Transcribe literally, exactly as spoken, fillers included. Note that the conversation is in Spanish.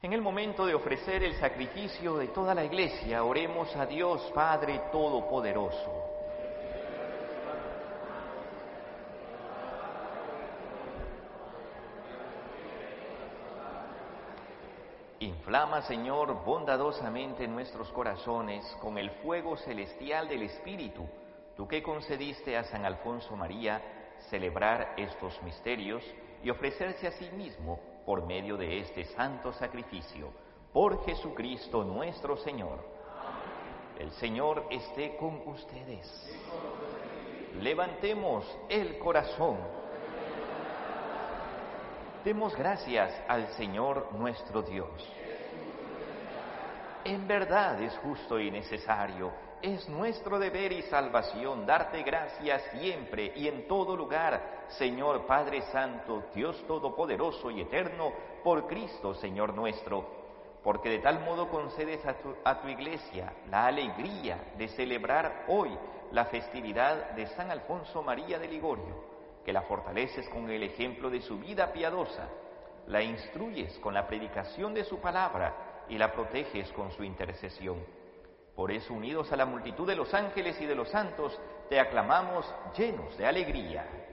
En el momento de ofrecer el sacrificio de toda la Iglesia, oremos a Dios Padre Todopoderoso. Inflama, Señor, bondadosamente nuestros corazones con el fuego celestial del Espíritu, tú que concediste a San Alfonso María celebrar estos misterios y ofrecerse a sí mismo por medio de este santo sacrificio. Por Jesucristo nuestro Señor. El Señor esté con ustedes. Levantemos el corazón. Demos gracias al Señor nuestro Dios. En verdad es justo y necesario, es nuestro deber y salvación darte gracias siempre y en todo lugar, Señor Padre Santo, Dios Todopoderoso y Eterno, por Cristo, Señor nuestro, porque de tal modo concedes a tu, a tu Iglesia la alegría de celebrar hoy la festividad de San Alfonso María de Ligorio, que la fortaleces con el ejemplo de su vida piadosa, la instruyes con la predicación de su palabra y la proteges con su intercesión. Por eso, unidos a la multitud de los ángeles y de los santos, te aclamamos llenos de alegría.